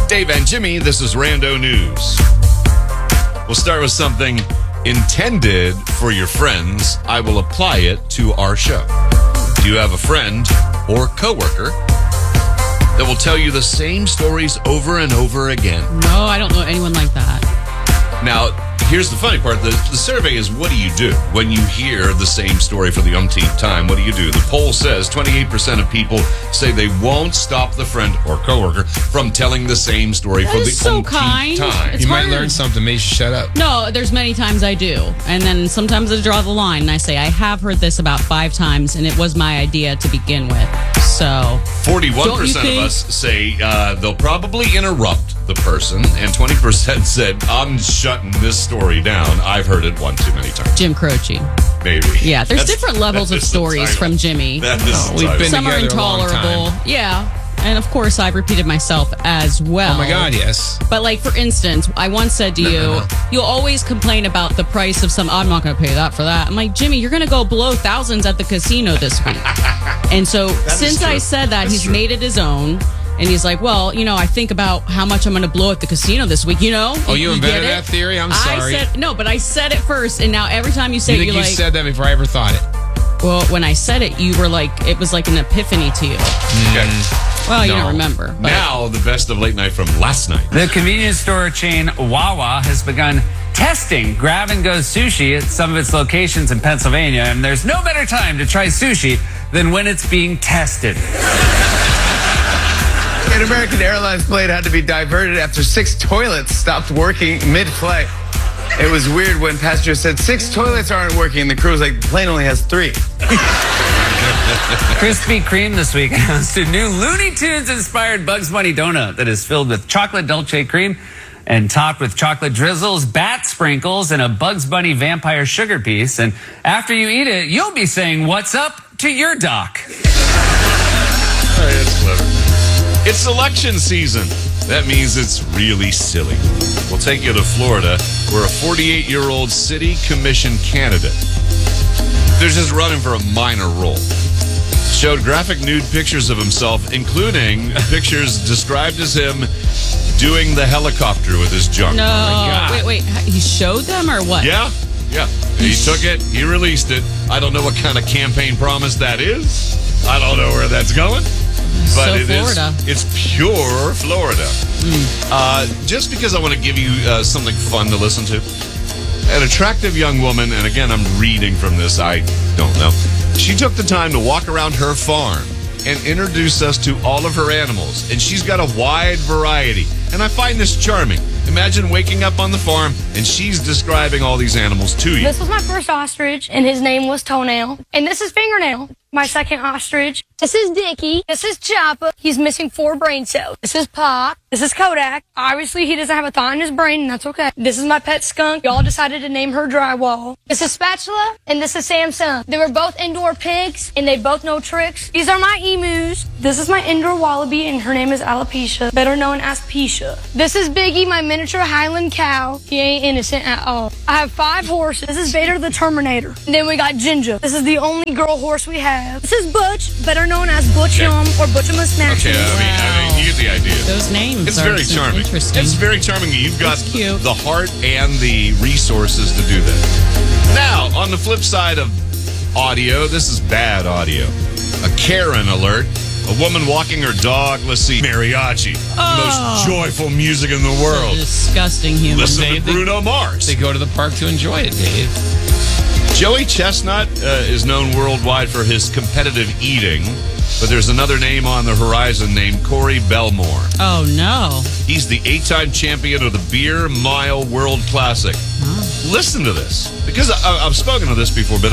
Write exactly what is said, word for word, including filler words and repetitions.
Dave and Jimmy, this is Rando News. We'll start with something intended for your friends. I will apply it to our show. Do you have a friend or coworker that will tell you the same stories over and over again? No, I don't know anyone like that. Now, here's the funny part. The, the survey is, what do you do when you hear the same story for the umpteenth time? What do you do? The poll says twenty-eight percent of people say they won't stop the friend or coworker from telling the same story That for the is so umpteenth kind. time. It's You hard. might learn something. Maybe you should shut up. No, there's many times I do. And then sometimes I draw the line and I say, I have heard this about five times and it was my idea to begin with. So, forty-one Don't you percent of think- us say uh, they'll probably interrupt the person, and twenty percent said, I'm shutting this story down. I've heard it one too many times. Jim Croce. Maybe. Yeah, there's That's- different levels that of is the stories title. from Jimmy. That is the we've title. been Some are together a long intolerable. time. Yeah. And of course, I've repeated myself as well. Oh my God, yes. But like, for instance, I once said to you, you'll always complain about the price of some, I'm not going to pay that for that. I'm like, Jimmy, you're going to go blow thousands at the casino this week. And so is since true. I said that, That's he's true. made it his own. And he's like, well, you know, I think about how much I'm going to blow at the casino this week, you know? Oh, you get invented it? that theory? I'm I sorry. said, no, but I said it first. And now every time you say You it, think you're you like, said that before I ever thought it? well, when I said it, you were like, it was like an epiphany to you. Okay. Well, you No. don't remember. But Now, the best of late night from last night. The convenience store chain Wawa has begun testing grab-and-go sushi at some of its locations in Pennsylvania, and there's no better time to try sushi than when it's being tested. An American Airlines plane had to be diverted after six toilets stopped working mid-flight. It was weird when passengers said, six toilets aren't working. The crew was like, the plane only has three. Krispy Kreme this week announced a new Looney Tunes-inspired Bugs Bunny donut that is filled with chocolate Dolce cream and topped with chocolate drizzles, bat sprinkles, and a Bugs Bunny vampire sugar piece. And after you eat it, you'll be saying, what's up to your doc? Oh, that's clever. It's election season. That means it's really silly. We'll take you to Florida, where a forty-eight-year-old city commission candidate, they're just running for a minor role, showed graphic nude pictures of himself, including pictures described as him doing the helicopter with his junk. no, God. wait, wait. He showed them or what? Yeah, yeah. He took it. He released it. I don't know what kind of campaign promise that is. I don't know where that's going. But So it is- Florida. it's pure Florida. Uh, just because I want to give you uh, something fun to listen to. An attractive young woman, and again, I'm reading from this, I don't know. She took the time to walk around her farm and introduce us to all of her animals. And she's got a wide variety. And I find this charming. Imagine waking up on the farm and she's describing all these animals to you. This was my first ostrich, and his name was Toenail. And this is Fingernail, my second ostrich. This is Dickie. This is Chopper. He's missing four brain cells. This is Pop. This is Kodak. Obviously, he doesn't have a thought in his brain, and that's okay. This is my pet skunk. Y'all decided to name her Drywall. This is Spatula, and this is Samsung. They were both indoor pigs, and they both know tricks. These are my emus. This is my indoor wallaby, and her name is Alopecia, better known as Pisha. This is Biggie, my miniature Highland cow. He ain't innocent at all. I have five horses. This is Vader the Terminator. And then we got Ginger. This is the only girl horse we have. This is Butch, better known as Butch Okay. Yum or Butchamus Maximus. Okay, I mean, I mean, you get the idea. Those names It's are very so charming. interesting. It's very charming. You've got It's cute. the heart and the resources to do that. Now, on the flip side of audio, this is bad audio. A Karen alert. A woman walking her dog. Let's see. Mariachi. Oh. The most joyful music in the world. Disgusting human. Listen They- to they- Bruno Mars. They go to the park to enjoy it, Dave. Joey Chestnut uh, is known worldwide for his competitive eating, but there's another name on the horizon named Corey Belmore. Oh, no. He's the eight-time champion of the Beer Mile World Classic. Listen to this, because I, I've spoken to this before, but